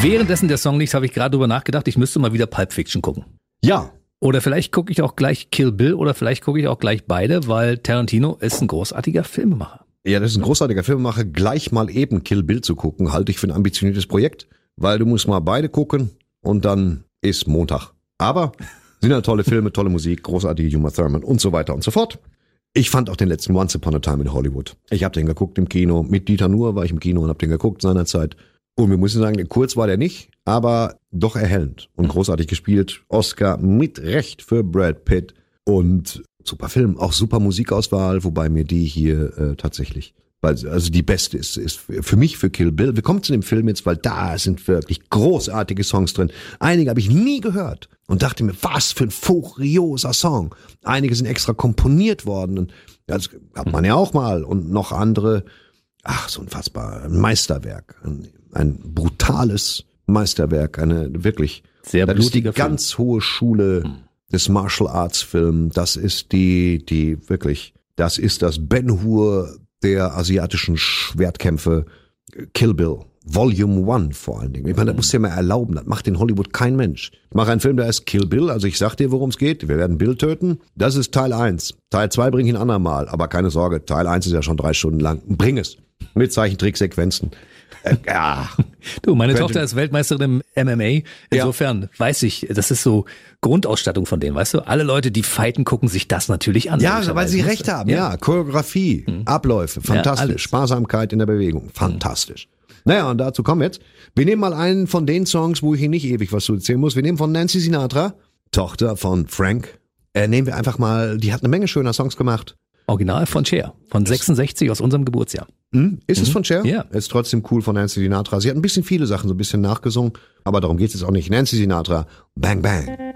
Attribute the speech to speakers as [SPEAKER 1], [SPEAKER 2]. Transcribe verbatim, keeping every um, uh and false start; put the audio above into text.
[SPEAKER 1] Währenddessen der Song liegt, habe ich gerade drüber nachgedacht, ich müsste mal wieder Pulp Fiction gucken.
[SPEAKER 2] Ja.
[SPEAKER 1] Oder vielleicht gucke ich auch gleich Kill Bill oder vielleicht gucke ich auch gleich beide, weil Tarantino ist ein großartiger Filmemacher.
[SPEAKER 2] Ja, das ist ein großartiger Filmemacher. Gleich mal eben Kill Bill zu gucken, halte ich für ein ambitioniertes Projekt, weil du musst mal beide gucken und dann ist Montag. Aber sind ja tolle Filme, tolle Musik, großartige Uma Thurman und so weiter und so fort. Ich fand auch den letzten Once Upon a Time in Hollywood. Ich habe den geguckt im Kino. Mit Dieter Nuhr war ich im Kino und habe den geguckt seinerzeit. Und wir müssen sagen, kurz war der nicht, aber doch erhellend und großartig gespielt. Oscar mit Recht für Brad Pitt und super Film, auch super Musikauswahl, wobei mir die hier äh, tatsächlich, weil also die beste ist, ist für mich für Kill Bill. Wir kommen zu dem Film jetzt, weil da sind wirklich großartige Songs drin. Einige habe ich nie gehört und dachte mir, was für ein furioser Song. Einige sind extra komponiert worden und das hat man ja auch mal und noch andere. Ach, so unfassbar, ein Meisterwerk, ein, ein brutales Meisterwerk, eine wirklich
[SPEAKER 1] sehr
[SPEAKER 2] das ist die
[SPEAKER 1] blutiger
[SPEAKER 2] ganz
[SPEAKER 1] Film.
[SPEAKER 2] hohe Schule
[SPEAKER 1] Hm.
[SPEAKER 2] des Martial Arts Film. Das ist die, die wirklich, das ist das Ben Hur der asiatischen Schwertkämpfe. Kill Bill, Volume One vor allen Dingen. Ich meine, das musst du ja mal erlauben. Das macht in Hollywood kein Mensch. Ich mache einen Film, der heißt Kill Bill. Also ich sag dir, worum es geht. Wir werden Bill töten. Das ist Teil eins. Teil zwei bringe ich ein andermal. Aber keine Sorge, Teil eins ist ja schon drei Stunden lang. Bring es. Mit Zeichentricksequenzen. Äh, ja.
[SPEAKER 1] Du, meine
[SPEAKER 2] Könnte-
[SPEAKER 1] Tochter ist Weltmeisterin im M M A. Insofern weiß ich, das ist so Grundausstattung von denen, weißt du? Alle Leute, die fighten, gucken sich das natürlich an.
[SPEAKER 2] Ja, weil
[SPEAKER 1] logischerweise,
[SPEAKER 2] sie
[SPEAKER 1] weißt du?
[SPEAKER 2] recht haben. Ja, Choreografie, Abläufe, fantastisch.
[SPEAKER 1] alles.
[SPEAKER 2] Sparsamkeit in der Bewegung, fantastisch. Naja, und dazu kommen wir jetzt. Wir nehmen mal einen von den Songs, wo ich Ihnen nicht ewig was zu erzählen muss. Wir nehmen von Nancy Sinatra, Tochter von Frank. Äh, nehmen wir einfach mal, die hat eine Menge schöner Songs gemacht.
[SPEAKER 1] Original von Cher, von sechsundsechzig aus unserem Geburtsjahr.
[SPEAKER 2] Hm? Ist es von Cher?
[SPEAKER 1] Ja.
[SPEAKER 2] Ist trotzdem cool von Nancy Sinatra. Sie hat ein bisschen viele Sachen so ein bisschen nachgesungen, aber darum geht es jetzt auch nicht. Nancy Sinatra, Bang Bang.